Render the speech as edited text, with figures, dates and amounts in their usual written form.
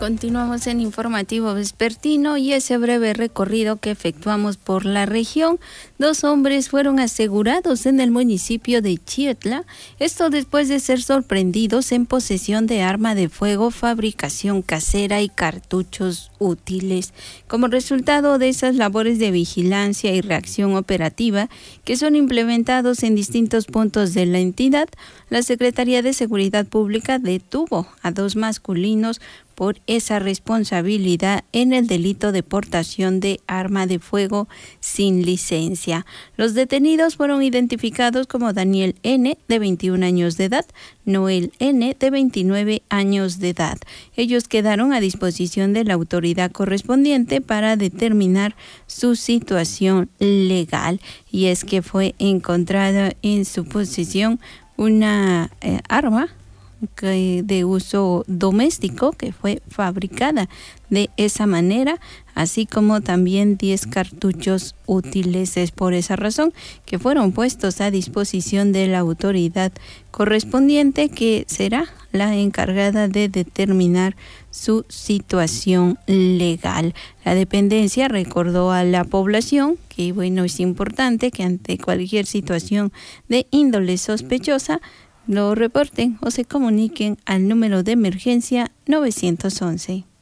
Continuamos en Informativo Vespertino y ese breve recorrido que efectuamos por la región. 2 hombres fueron asegurados en el municipio de Chietla, esto después de ser sorprendidos en posesión de arma de fuego, fabricación casera y cartuchos útiles. Como resultado de esas labores de vigilancia y reacción operativa que son implementados en distintos puntos de la entidad, la Secretaría de Seguridad Pública detuvo a 2 masculinos por esa responsabilidad en el delito de portación de arma de fuego sin licencia. Los detenidos fueron identificados como Daniel N., de 21 años de edad, Noel N., de 29 años de edad. Ellos quedaron a disposición de la autoridad correspondiente para determinar su situación legal. Y es que fue encontrada en su posesión una arma de uso doméstico que fue fabricada de esa manera, así como también 10 cartuchos útiles. Es por esa razón que fueron puestos a disposición de la autoridad correspondiente, que será la encargada de determinar su situación legal. La dependencia recordó a la población que es importante que ante cualquier situación de índole sospechosa lo reporten o se comuniquen al número de emergencia 911.